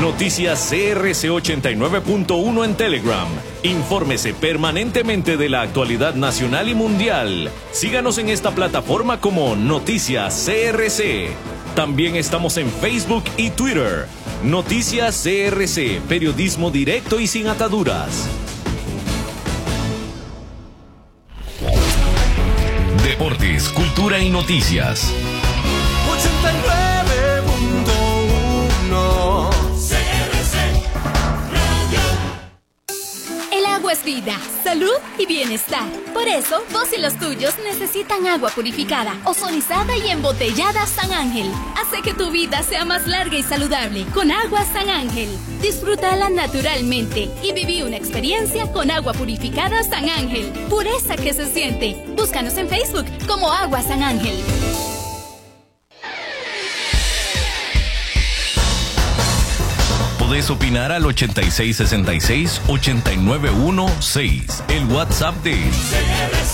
Noticias CRC 89.1 en Telegram. Infórmese permanentemente de la actualidad nacional y mundial. Síganos en esta plataforma como Noticias CRC. También estamos en Facebook y Twitter. Noticias CRC, periodismo directo y sin ataduras. Deportes, cultura y noticias. 89.1 CRC Radio. El agua es vida, salud y bienestar. Por eso, vos y los tuyos necesitan agua purificada, ozonizada y embotellada San Ángel. Hace que tu vida sea más larga y saludable con agua San Ángel. Disfrútala naturalmente y viví una experiencia con agua purificada San Ángel. Pureza que se siente. Búscanos en Facebook como Agua San Ángel. Podés opinar al 8666-891-6, el WhatsApp de CRC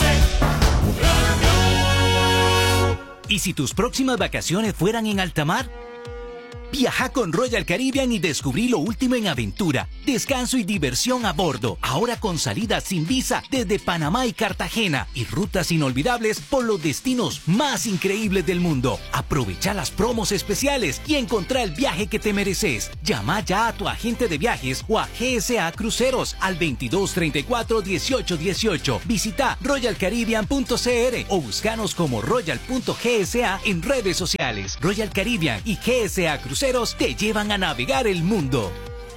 Radio. ¿Y si tus próximas vacaciones fueran en alta mar? Viaja con Royal Caribbean y descubrí lo último en aventura, descanso y diversión a bordo. Ahora con salidas sin visa desde Panamá y Cartagena y rutas inolvidables por los destinos más increíbles del mundo. Aprovecha las promos especiales y encontrá el viaje que te mereces. Llama ya a tu agente de viajes o a GSA Cruceros al 2234 1818. Visita royalcaribbean.cr o búscanos como royal.gsa en redes sociales. Royal Caribbean y GSA Cruceros te llevan a navegar el mundo.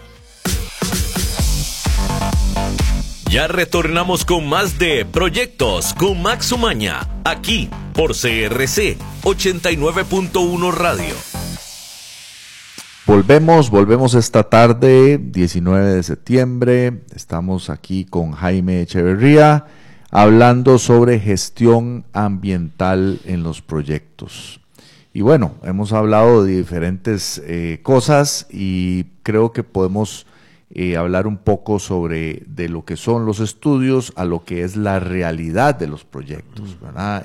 Ya retornamos con más de Proyectos con Max Umaña, aquí por CRC 89.1 Radio. Volvemos esta tarde, 19 de septiembre. Estamos aquí con Jaime Echeverría, hablando sobre gestión ambiental en los proyectos. Y bueno, hemos hablado de diferentes cosas y creo que podemos hablar un poco sobre de lo que son los estudios a lo que es la realidad de los proyectos, ¿verdad?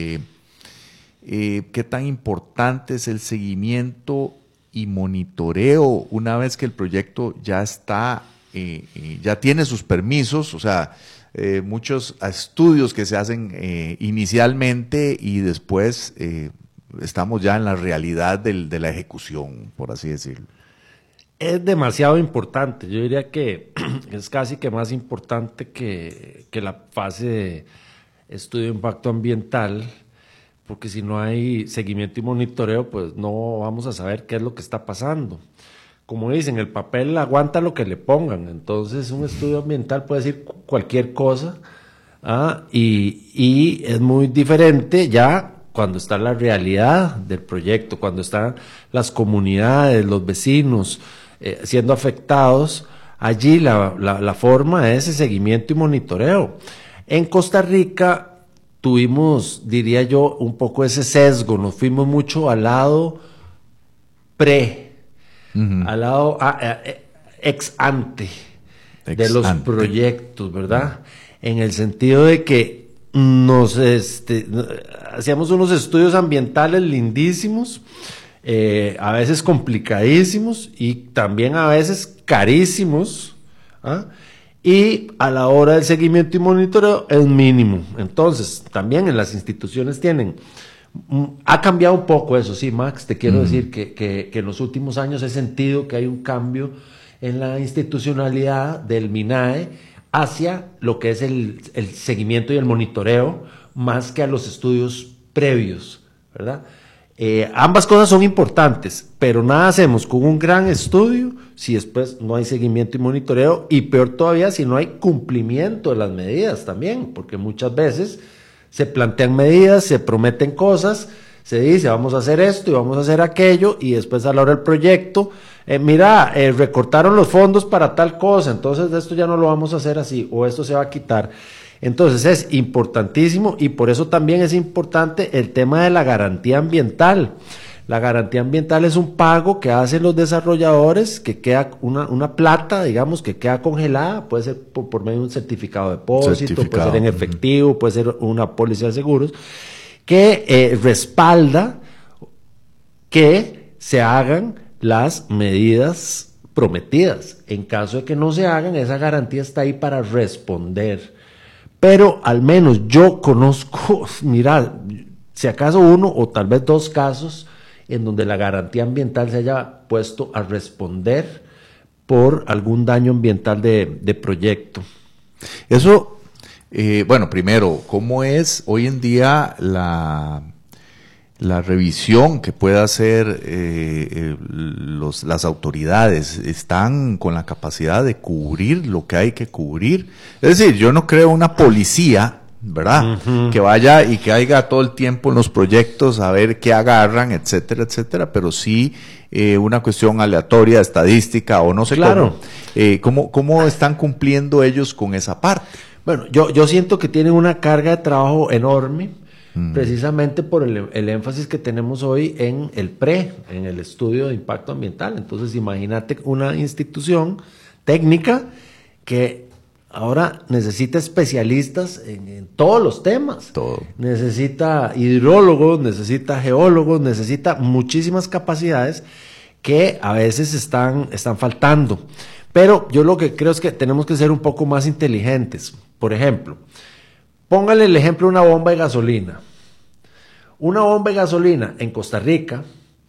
¿Qué tan importante es el seguimiento y monitoreo una vez que el proyecto ya está, ya tiene sus permisos? O sea, muchos estudios que se hacen inicialmente y después estamos ya en la realidad de la ejecución, por así decirlo. Es demasiado importante. Yo diría que es casi que más importante que la fase de estudio de impacto ambiental, porque si no hay seguimiento y monitoreo, pues no vamos a saber qué es lo que está pasando. Como dicen, el papel aguanta lo que le pongan. Entonces, un estudio ambiental puede decir cualquier cosa, y es muy diferente ya cuando está la realidad del proyecto, cuando están las comunidades, los vecinos siendo afectados. Allí la forma es ese seguimiento y monitoreo. En Costa Rica tuvimos, diría yo, un poco ese sesgo, nos fuimos mucho al lado al lado ex ante de los proyectos, ¿verdad? En el sentido de que hacíamos unos estudios ambientales lindísimos, a veces complicadísimos y también a veces carísimos, y a la hora del seguimiento y monitoreo es mínimo. Entonces, también en las instituciones ha cambiado un poco eso, sí, Max, te quiero decir que en los últimos años he sentido que hay un cambio en la institucionalidad del MINAE hacia lo que es el seguimiento y el monitoreo, más que a los estudios previos, ¿verdad? Ambas cosas son importantes, pero nada hacemos con un gran estudio si después no hay seguimiento y monitoreo, y peor todavía si no hay cumplimiento de las medidas también, porque muchas veces se plantean medidas, se prometen cosas, se dice vamos a hacer esto y vamos a hacer aquello, y después a la hora del proyecto, recortaron los fondos para tal cosa, entonces de esto ya no lo vamos a hacer así, o esto se va a quitar. Entonces es importantísimo, y por eso también es importante el tema de la garantía ambiental. La garantía ambiental es un pago que hacen los desarrolladores, que queda una plata, digamos, que queda congelada, puede ser por medio de un certificado de depósito, puede ser en efectivo, puede ser una póliza de seguros, que respalda que se hagan las medidas prometidas. En caso de que no se hagan, esa garantía está ahí para responder. Pero al menos yo conozco, mira, si acaso uno o tal vez dos casos en donde la garantía ambiental se haya puesto a responder por algún daño ambiental de proyecto. Eso, bueno, primero, ¿cómo es hoy en día la revisión que pueda hacer las autoridades? ¿Están con la capacidad de cubrir lo que hay que cubrir? Es decir, yo no creo una policía, ¿verdad? Que vaya y que haya todo el tiempo en los proyectos a ver qué agarran, etcétera, etcétera, pero sí una cuestión aleatoria, estadística o no sé ¿Cómo están cumpliendo ellos con esa parte? Bueno, yo siento que tienen una carga de trabajo enorme, precisamente por el énfasis que tenemos hoy en en el estudio de impacto ambiental. Entonces, imagínate una institución técnica que ahora necesita especialistas en todos los temas. Todo. Necesita hidrólogos, necesita geólogos, necesita muchísimas capacidades que a veces están faltando. Pero yo lo que creo es que tenemos que ser un poco más inteligentes. Por ejemplo, póngale el ejemplo de una bomba de gasolina. Una bomba de gasolina en Costa Rica,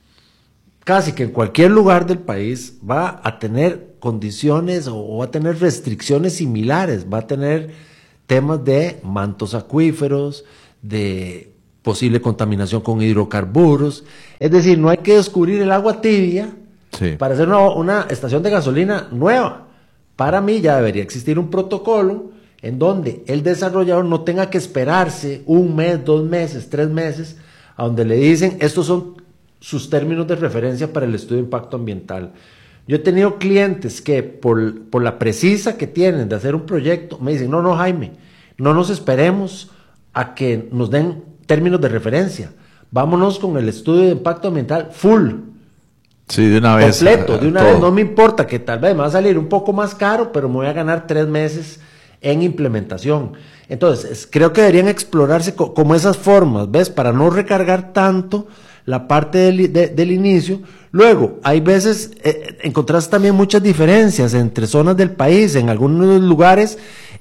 casi que en cualquier lugar del país, va a tener condiciones o va a tener restricciones similares, va a tener temas de mantos acuíferos, de posible contaminación con hidrocarburos. Es decir, no hay que descubrir el agua tibia para hacer una estación de gasolina nueva. Para mí ya debería existir un protocolo en donde el desarrollador no tenga que esperarse 1 mes, 2 meses, 3 meses, a donde le dicen, estos son sus términos de referencia para el estudio de impacto ambiental. Yo he tenido clientes que por la precisa que tienen de hacer un proyecto, me dicen, no, Jaime, no nos esperemos a que nos den términos de referencia, vámonos con el estudio de impacto ambiental full. Sí, de una vez. Completo, de una vez, no me importa que tal vez me va a salir un poco más caro, pero me voy a ganar 3 meses en implementación. Entonces, creo que deberían explorarse como esas formas, ¿ves? Para no recargar tanto la parte del inicio. Luego, hay veces, encontrás también muchas diferencias entre zonas del país. En algunos lugares,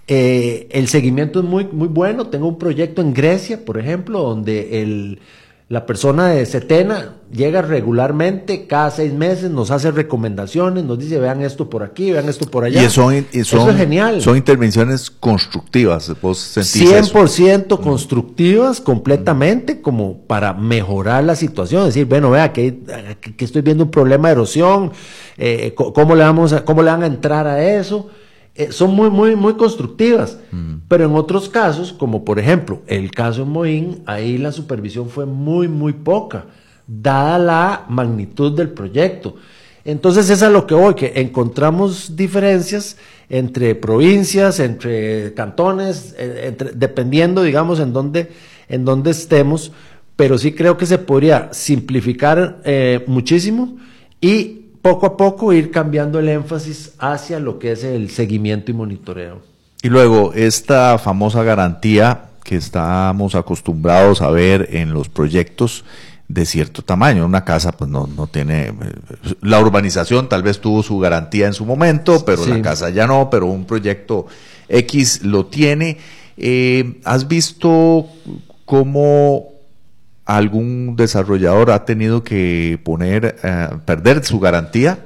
el seguimiento es muy, muy bueno. Tengo un proyecto en Grecia, por ejemplo, donde la persona de Setena llega regularmente, cada 6 meses, nos hace recomendaciones, nos dice, vean esto por aquí, vean esto por allá. Eso es genial. Son intervenciones constructivas, ¿vos sentís 100% constructivas, completamente, como para mejorar la situación. Es decir, bueno, vea, que estoy viendo un problema de erosión, ¿cómo le van a entrar a eso? Son muy, muy, muy constructivas, pero en otros casos, como por ejemplo el caso en Moín, ahí la supervisión fue muy, muy poca, dada la magnitud del proyecto. Entonces es a lo que voy, que encontramos diferencias entre provincias, entre cantones, dependiendo, digamos, en dónde estemos, pero sí creo que se podría simplificar muchísimo y poco a poco ir cambiando el énfasis hacia lo que es el seguimiento y monitoreo. Y luego, esta famosa garantía que estamos acostumbrados a ver en los proyectos de cierto tamaño. Una casa pues no tiene, la urbanización tal vez tuvo su garantía en su momento, pero la casa ya no, pero un proyecto X lo tiene. ¿Has visto cómo algún desarrollador ha tenido que perder su garantía,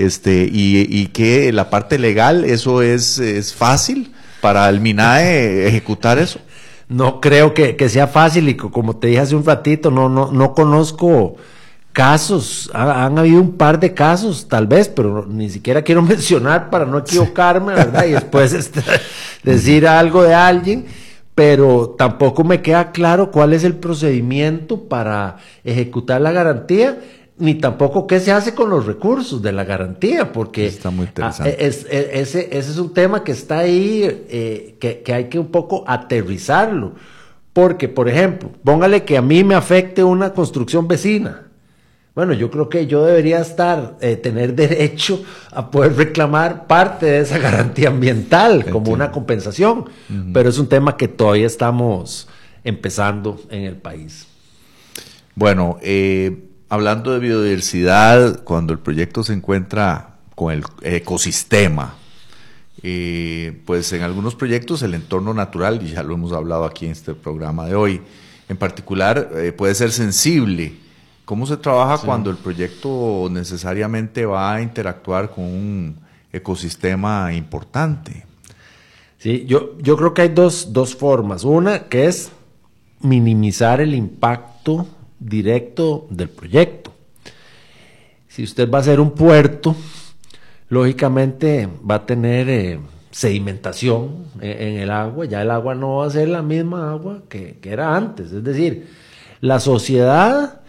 y que la parte legal, eso es fácil para el MINAE ejecutar eso? No creo que sea fácil, y como te dije hace un ratito, no conozco casos. Han habido un par de casos tal vez, pero ni siquiera quiero mencionar para no equivocarme, ¿verdad? Y después decir algo de alguien. Pero tampoco me queda claro cuál es el procedimiento para ejecutar la garantía, ni tampoco qué se hace con los recursos de la garantía, porque está muy interesante. Ese es un tema que está ahí, que hay que un poco aterrizarlo, porque, por ejemplo, póngale que a mí me afecte una construcción vecina. Bueno, yo creo que yo debería tener derecho a poder reclamar parte de esa garantía ambiental como una compensación, pero es un tema que todavía estamos empezando en el país. Bueno, hablando de biodiversidad, cuando el proyecto se encuentra con el ecosistema. Pues en algunos proyectos el entorno natural, y ya lo hemos hablado aquí en este programa de hoy, en particular puede ser sensible. ¿Cómo se trabaja cuando el proyecto necesariamente va a interactuar con un ecosistema importante? Sí, yo creo que hay dos formas. Una que es minimizar el impacto directo del proyecto. Si usted va a hacer un puerto, lógicamente va a tener sedimentación en el agua. Ya el agua no va a ser la misma agua que era antes. Es decir, la sociedad,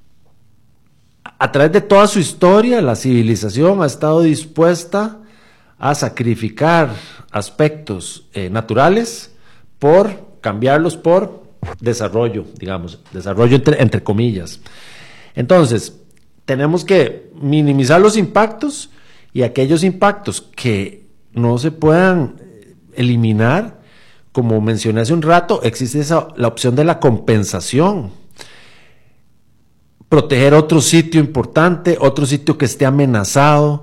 a través de toda su historia, la civilización ha estado dispuesta a sacrificar aspectos naturales por cambiarlos por desarrollo, digamos, desarrollo entre comillas. Entonces, tenemos que minimizar los impactos, y aquellos impactos que no se puedan eliminar, como mencioné hace un rato, existe la opción de la compensación. Proteger otro sitio importante, otro sitio que esté amenazado,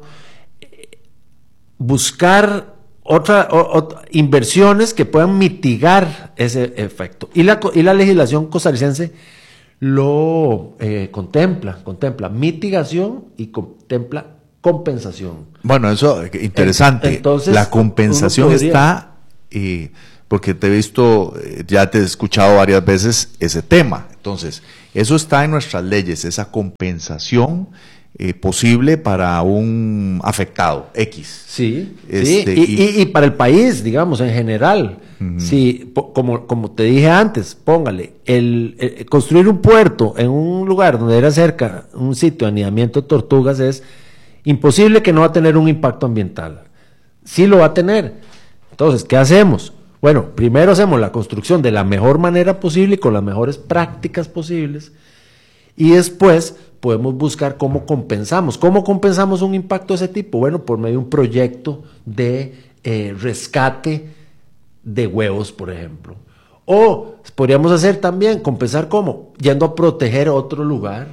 buscar inversiones que puedan mitigar ese efecto. Y la legislación costarricense lo contempla mitigación y contempla compensación. Bueno, eso es interesante. Entonces, la compensación está, porque te he visto, ya te he escuchado varias veces ese tema. Entonces, eso está en nuestras leyes, esa compensación posible para un afectado X. Sí, y para el país, digamos, en general. Sí, como te dije antes, póngale, construir un puerto en un lugar donde era cerca un sitio de anidamiento de tortugas es imposible que no va a tener un impacto ambiental. Sí lo va a tener. Entonces, ¿qué hacemos? Bueno, primero hacemos la construcción de la mejor manera posible y con las mejores prácticas posibles, y después podemos buscar cómo compensamos. ¿Cómo compensamos un impacto de ese tipo? Bueno, por medio de un proyecto de rescate de huevos, por ejemplo. O podríamos hacer también, compensar ¿cómo? Yendo a proteger otro lugar.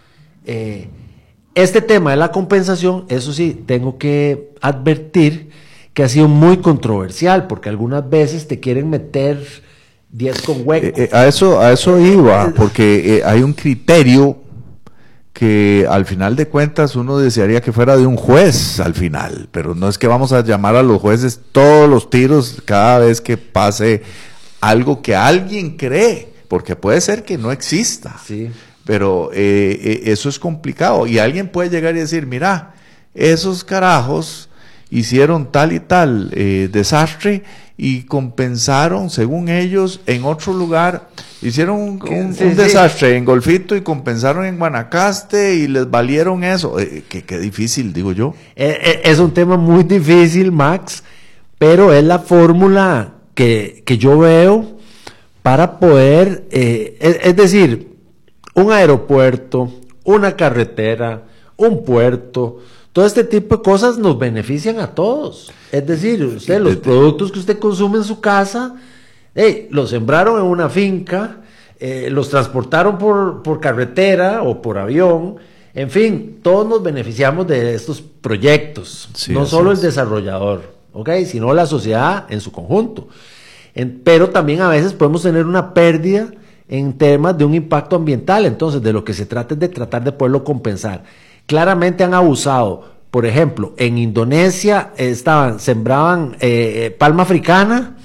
Este tema de la compensación, eso sí, tengo que advertir que ha sido muy controversial, porque algunas veces te quieren meter 10 con hueco. A eso iba, porque hay un criterio que al final de cuentas uno desearía que fuera de un juez al final, pero no es que vamos a llamar a los jueces todos los tiros cada vez que pase algo que alguien cree, porque puede ser que no exista. Sí. Pero eso es complicado, y alguien puede llegar y decir, mira, esos carajos hicieron tal y tal desastre y compensaron, según ellos, en otro lugar, hicieron un desastre en Golfito y compensaron en Guanacaste y les valieron eso. Qué difícil, digo yo. Es un tema muy difícil, Max, pero es la fórmula que yo veo para poder, es decir, un aeropuerto, una carretera, un puerto, todo este tipo de cosas nos benefician a todos. Es decir, usted, los productos que usted consume en su casa, los sembraron en una finca, los transportaron por carretera o por avión. En fin, todos nos beneficiamos de estos proyectos, sí, no solo el desarrollador, ¿okay? Sino la sociedad en su conjunto. Pero también a veces podemos tener una pérdida en temas de un impacto ambiental. Entonces, de lo que se trata es de tratar de poderlo compensar. Claramente han abusado. Por ejemplo, en Indonesia sembraban palma africana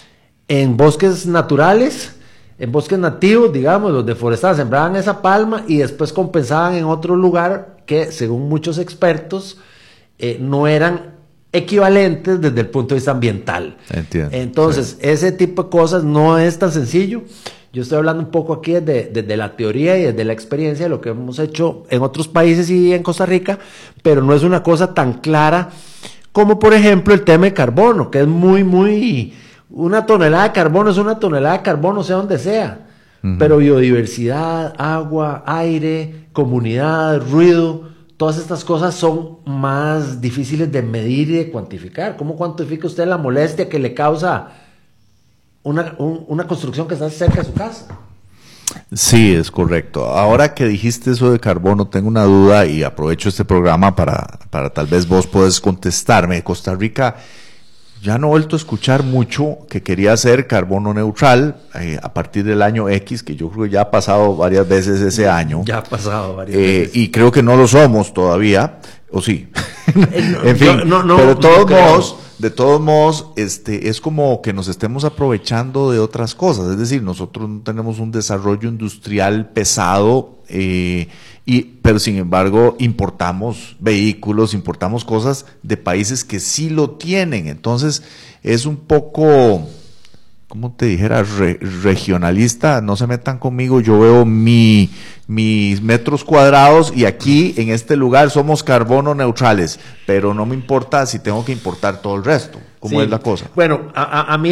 en bosques naturales, en bosques nativos, digamos, los deforestados sembraban esa palma y después compensaban en otro lugar que, según muchos expertos, no eran equivalentes desde el punto de vista ambiental. Entiendo. Entonces, sí, ese tipo de cosas no es tan sencillo. Yo estoy hablando un poco aquí desde la teoría y desde la experiencia de lo que hemos hecho en otros países y en Costa Rica, pero no es una cosa tan clara como, por ejemplo, el tema de carbono, que es muy... Una tonelada de carbono es una tonelada de carbono, sea donde sea. Pero biodiversidad, agua, aire, comunidad, ruido, todas estas cosas son más difíciles de medir y de cuantificar. ¿Cómo cuantifica usted la molestia que le causa una construcción que está cerca de su casa? Sí, es correcto. Ahora que dijiste eso de carbono, tengo una duda y aprovecho este programa para tal vez vos puedes contestarme. Costa Rica ya no he vuelto a escuchar mucho que quería ser carbono neutral a partir del año X, que yo creo que ya ha pasado varias veces ese año. Ya ha pasado varias veces. Y creo que no lo somos todavía, o sí. En fin, no, pero de todos modos, es como que nos estemos aprovechando de otras cosas. Es decir, nosotros no tenemos un desarrollo industrial pesado, pero sin embargo importamos vehículos, importamos cosas de países que sí lo tienen. Entonces es un poco, ¿cómo te dijera? Regionalista. No se metan conmigo, yo veo mis metros cuadrados y aquí en este lugar somos carbono neutrales, pero no me importa si tengo que importar todo el resto. ¿Cómo es la cosa? Bueno, a mí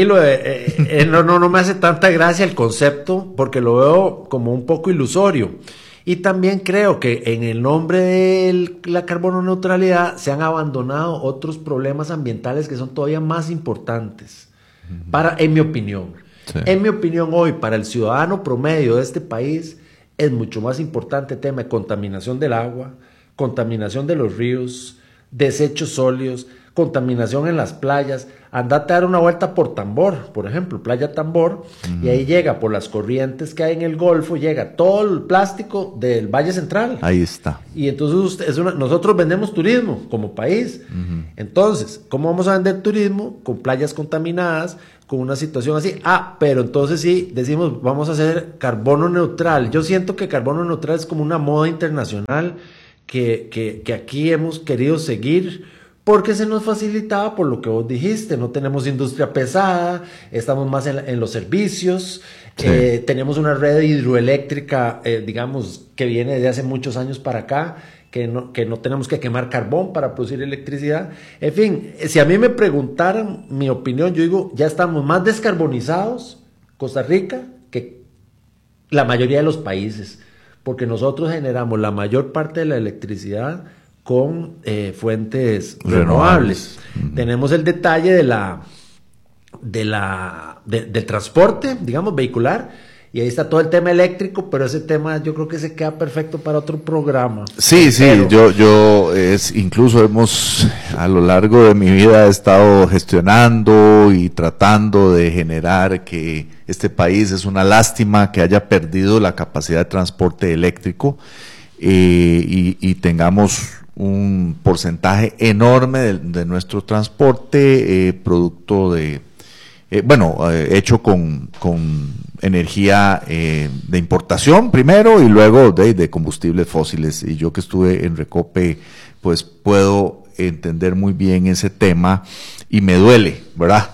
no me hace tanta gracia el concepto porque lo veo como un poco ilusorio. Y también creo que en el nombre de la carbono neutralidad se han abandonado otros problemas ambientales que son todavía más importantes, en mi opinión. Sí. En mi opinión hoy, para el ciudadano promedio de este país, es mucho más importante el tema de contaminación del agua, contaminación de los ríos, desechos sólidos, contaminación en las playas. Andate a dar una vuelta por Tambor, por ejemplo, Playa Tambor, y ahí llega por las corrientes que hay en el Golfo, llega todo el plástico del Valle Central. Ahí está. Y entonces nosotros vendemos turismo como país. Entonces, ¿cómo vamos a vender turismo? Con playas contaminadas, con una situación así. Pero entonces sí, decimos, vamos a hacer carbono neutral. Yo siento que carbono neutral es como una moda internacional que aquí hemos querido seguir, porque se nos facilitaba por lo que vos dijiste. No tenemos industria pesada, estamos más en los servicios, sí. Tenemos una red hidroeléctrica, digamos, que viene desde hace muchos años para acá, que no tenemos que quemar carbón para producir electricidad. En fin, si a mí me preguntaran mi opinión, yo digo, ya estamos más descarbonizados, Costa Rica, que la mayoría de los países, porque nosotros generamos la mayor parte de la electricidad con fuentes renovables. Tenemos el detalle del transporte, digamos, vehicular, y ahí está todo el tema eléctrico, pero ese tema yo creo que se queda perfecto para otro programa. Sí, incluso a lo largo de mi vida he estado gestionando y tratando de generar que este país, es una lástima que haya perdido la capacidad de transporte eléctrico, y tengamos un porcentaje enorme de nuestro transporte producto hecho con energía de importación primero y luego de combustibles fósiles. Y yo que estuve en Recope, pues puedo entender muy bien ese tema y me duele, ¿verdad?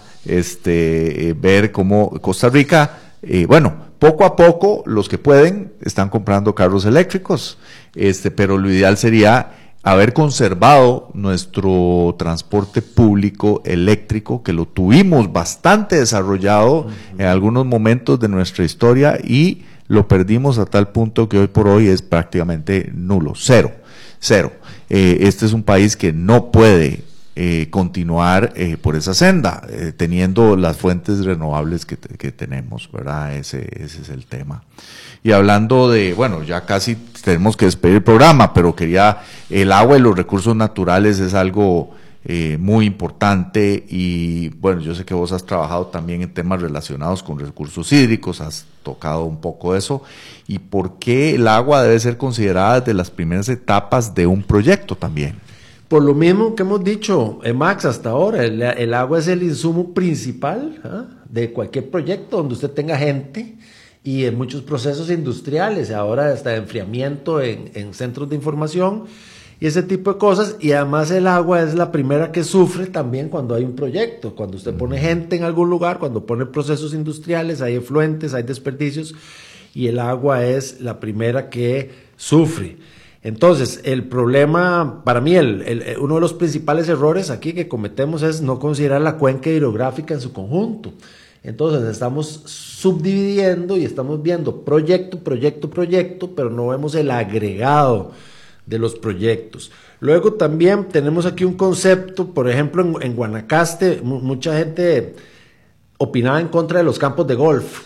Ver cómo Costa Rica, poco a poco los que pueden están comprando carros eléctricos, pero lo ideal sería haber conservado nuestro transporte público eléctrico, que lo tuvimos bastante desarrollado en algunos momentos de nuestra historia y lo perdimos a tal punto que hoy por hoy es prácticamente nulo, cero. Este es un país que no puede continuar por esa senda, teniendo las fuentes renovables que tenemos, ¿verdad? Ese es el tema. Y hablando de, ya casi tenemos que despedir el programa, pero el agua y los recursos naturales es algo muy importante y yo sé que vos has trabajado también en temas relacionados con recursos hídricos, has tocado un poco eso, y por qué el agua debe ser considerada de las primeras etapas de un proyecto también. Por lo mismo que hemos dicho, Max, hasta ahora, el agua es el insumo principal de cualquier proyecto donde usted tenga gente y en muchos procesos industriales, ahora hasta de enfriamiento en centros de información y ese tipo de cosas. Y además el agua es la primera que sufre también cuando hay un proyecto, cuando usted pone gente en algún lugar, cuando pone procesos industriales, hay efluentes, hay desperdicios, y el agua es la primera que sufre. Entonces, el problema, para mí, uno de los principales errores aquí que cometemos es no considerar la cuenca hidrográfica en su conjunto. Entonces, estamos subdividiendo y estamos viendo proyecto, pero no vemos el agregado de los proyectos. Luego también tenemos aquí un concepto, por ejemplo, en Guanacaste, mucha gente opinaba en contra de los campos de golf.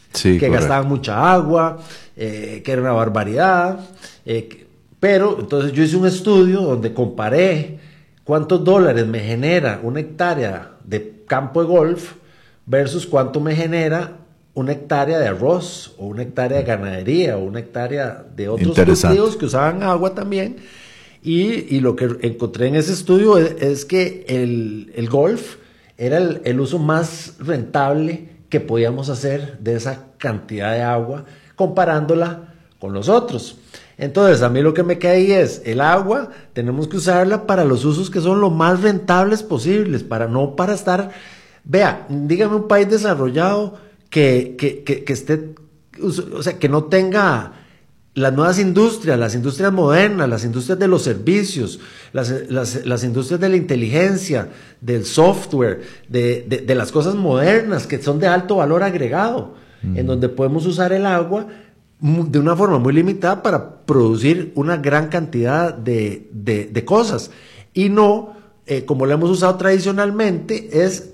Sí, que correcto. gastaban mucha agua, que era una barbaridad. Pero entonces yo hice un estudio donde comparé cuántos dólares me genera una hectárea de campo de golf versus cuánto me genera una hectárea de arroz o una hectárea de ganadería o una hectárea de otros cultivos que usaban agua también. Y lo que encontré en ese estudio es que el golf era el uso más rentable que podíamos hacer de esa cantidad de agua comparándola con los otros. Entonces, a mí lo que me queda ahí es, el agua tenemos que usarla para los usos que son lo más rentables posibles, no para estar... Vea, dígame un país desarrollado que esté, o sea, que no tenga las nuevas industrias, las industrias modernas, las industrias de los servicios, las industrias de la inteligencia, del software, de las cosas modernas que son de alto valor agregado, en donde podemos usar el agua de una forma muy limitada para producir una gran cantidad de cosas y no, como lo hemos usado tradicionalmente, es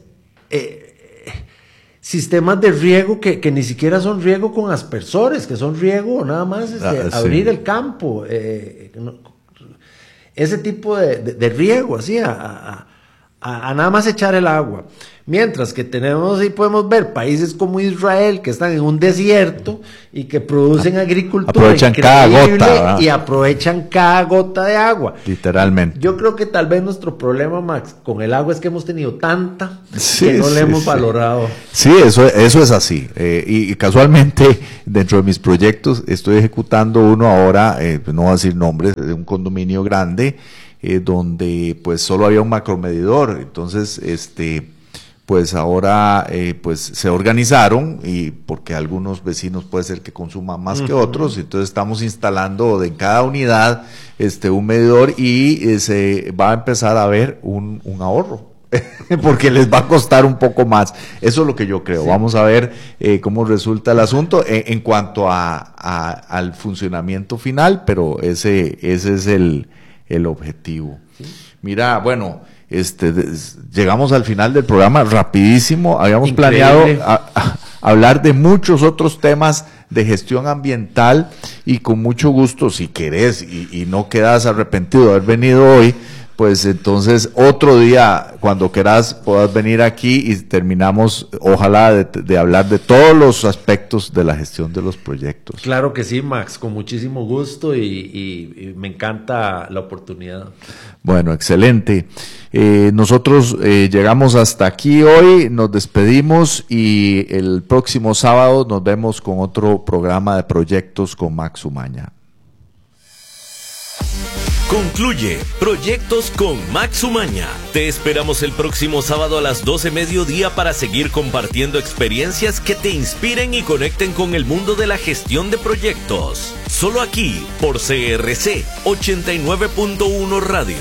sistemas de riego que ni siquiera son riego con aspersores, que son riego nada más abrir el campo, ese tipo de riego, así a nada más echar el agua. Mientras que tenemos y podemos ver países como Israel que están en un desierto y que producen agricultura aprovechan cada gota, ¿verdad? Y aprovechan cada gota de agua. Literalmente. Yo creo que tal vez nuestro problema, Max, con el agua es que hemos tenido tanta Sí, que no sí, le hemos sí. valorado. Sí, eso es así. Y casualmente, dentro de mis proyectos, estoy ejecutando uno ahora, no voy a decir nombres, de un condominio grande, donde pues solo había un macromedidor. Entonces, pues ahora pues se organizaron y porque algunos vecinos puede ser que consuman más que otros, entonces estamos instalando en cada unidad un medidor y se va a empezar a ver un ahorro. Porque les va a costar un poco más. Eso es lo que yo creo. Sí. Vamos a ver cómo resulta el asunto en cuanto al funcionamiento final, pero ese es el objetivo. Sí. Mira, bueno, llegamos al final del programa rapidísimo. Habíamos planeado hablar de muchos otros temas de gestión ambiental y con mucho gusto, si querés y no quedas arrepentido de haber venido hoy, pues entonces otro día, cuando quieras, puedas venir aquí y terminamos, ojalá, de hablar de todos los aspectos de la gestión de los proyectos. Claro que sí, Max, con muchísimo gusto y me encanta la oportunidad. Bueno, excelente. Nosotros llegamos hasta aquí hoy, nos despedimos y el próximo sábado nos vemos con otro programa de proyectos con Max Umaña. Concluye Proyectos con Max Umaña. Te esperamos el próximo sábado a las 12 mediodía para seguir compartiendo experiencias que te inspiren y conecten con el mundo de la gestión de proyectos. Solo aquí por CRC 89.1 Radio.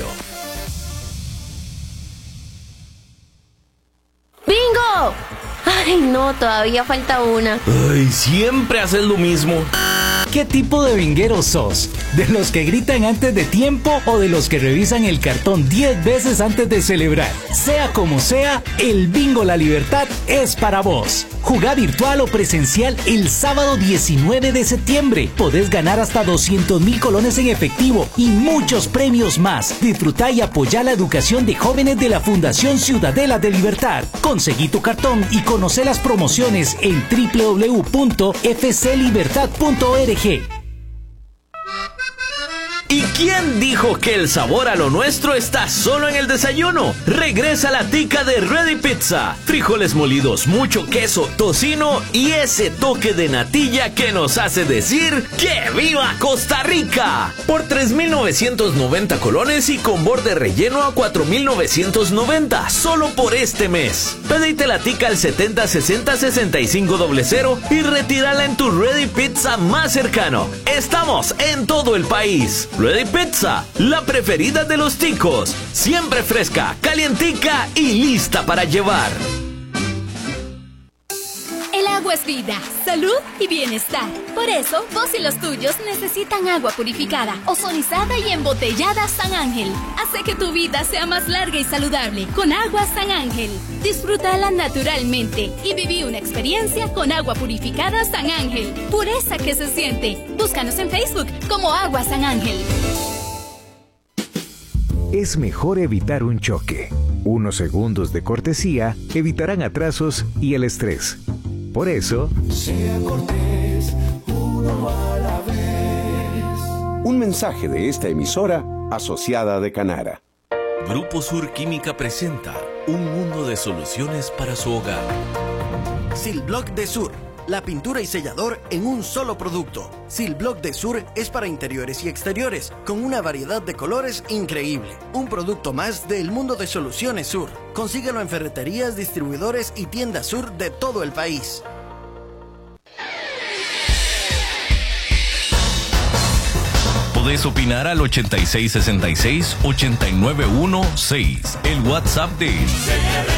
¡Bingo! Ay, no, todavía falta una. Ay, siempre haces lo mismo. ¿Qué tipo de vingueros sos? ¿De los que gritan antes de tiempo o de los que revisan el cartón 10 veces antes de celebrar? Sea como sea, el Bingo La Libertad es para vos. Jugá virtual o presencial el sábado 19 de septiembre. Podés ganar hasta 200,000 colones en efectivo y muchos premios más. Disfrutá y apoyá la educación de jóvenes de la Fundación Ciudadela de Libertad. Conseguí tu cartón y conocé las promociones en www.fclibertad.org. ¿Y quién dijo que el sabor a lo nuestro está solo en el desayuno? Regresa la tica de Ready Pizza. Frijoles molidos, mucho queso, tocino y ese toque de natilla que nos hace decir ¡que viva Costa Rica! Por 3,990 colones y con borde relleno a 4,990, solo por este mes. Pedite la tica al 7060-6500 y retírala en tu Ready Pizza más cercano. Estamos en todo el país. Ready Pizza, la preferida de los ticos. Siempre fresca, calientica y lista para llevar. El agua agua es vida, salud y bienestar. Por eso, vos y los tuyos necesitan agua purificada, ozonizada y embotellada San Ángel. Hace que tu vida sea más larga y saludable con agua San Ángel. Disfrútala naturalmente y viví una experiencia con agua purificada San Ángel. Pureza que se siente. Búscanos en Facebook como Agua San Ángel. Es mejor evitar un choque. Unos segundos de cortesía evitarán atrasos y el estrés. Por eso, sea cortés, uno a la vez. Un mensaje de esta emisora asociada de Canara. Grupo Sur Química presenta un mundo de soluciones para su hogar. Silblock de Sur, la pintura y sellador en un solo producto. Silblock de Sur es para interiores y exteriores, con una variedad de colores increíble. Un producto más del mundo de Soluciones Sur. Consíguelo en ferreterías, distribuidores y tiendas Sur de todo el país. Podés opinar al 8666-8916, el WhatsApp de